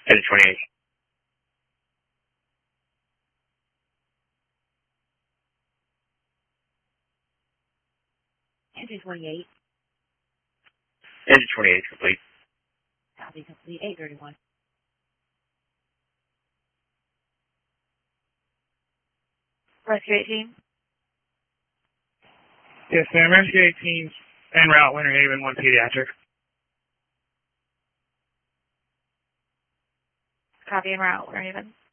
Engine 28. Engine 28. Engine 28 complete. Copy complete. 831. Rescue 18. Yes, ma'am. Rescue 18 en route, Winter Haven, 1 pediatric. Copy en route, Winter Haven.